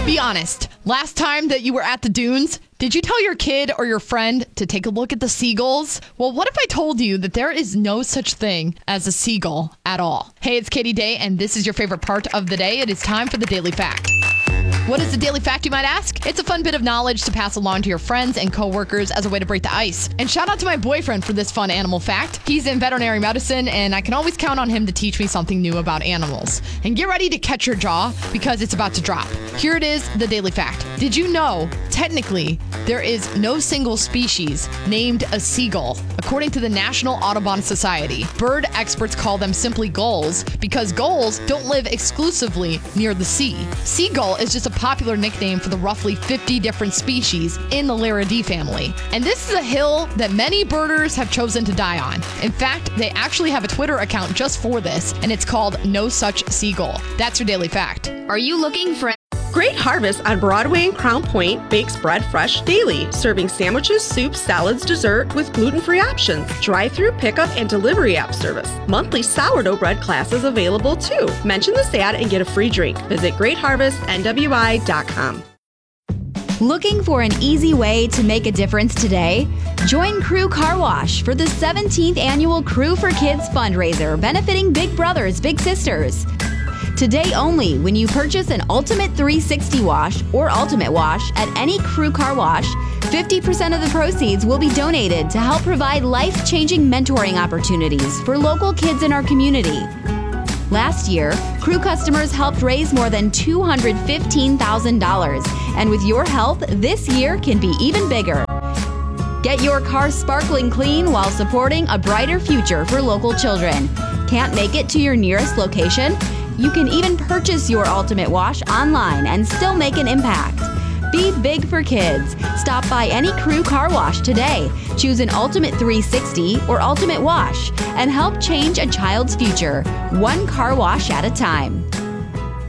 Be honest. Last time that you were at the dunes, did you tell your kid or your friend to take a look at the seagulls? Well, what if I told you that there is no such thing as a seagull at all? Hey, it's Katie Day, and this is your favorite part of the day. It is time for the Daily Fact. What is the Daily Fact, you might ask? It's a fun bit of knowledge to pass along to your friends and coworkers as a way to break the ice. And shout out to my boyfriend for this fun animal fact. He's in veterinary medicine, and I can always count on him to teach me something new about animals. And get ready to catch your jaw, because it's about to drop. Here it is, the Daily Fact. Did you know, technically, there is no single species named a seagull? According to the National Audubon Society, bird experts call them simply gulls because gulls don't live exclusively near the sea. Seagull is just a popular nickname for the roughly 50 different species in the Laridae family. And this is a hill that many birders have chosen to die on. In fact, they actually have a Twitter account just for this, and it's called No Such Seagull. That's your Daily Fact. Are you looking for Great Harvest on Broadway and Crown Point bakes bread fresh daily, serving sandwiches, soups, salads, dessert with gluten-free options. Drive-through pickup and delivery app service. Monthly sourdough bread classes available too. Mention this ad and get a free drink. Visit GreatHarvestNWI.com. Looking for an easy way to make a difference today? Join Crew Car Wash for the 17th annual Crew for Kids fundraiser benefiting Big Brothers Big Sisters. Today only, when you purchase an Ultimate 360 wash or Ultimate Wash at any Crew Car Wash, 50% of the proceeds will be donated to help provide life-changing mentoring opportunities for local kids in our community. Last year, Crew customers helped raise more than $215,000, and with your help, this year can be even bigger. Get your car sparkling clean while supporting a brighter future for local children. Can't make it to your nearest location? You can even purchase your Ultimate Wash online and still make an impact. Be big for kids. Stop by any Crew Car Wash today. Choose an Ultimate 360 or Ultimate Wash and help change a child's future, one car wash at a time.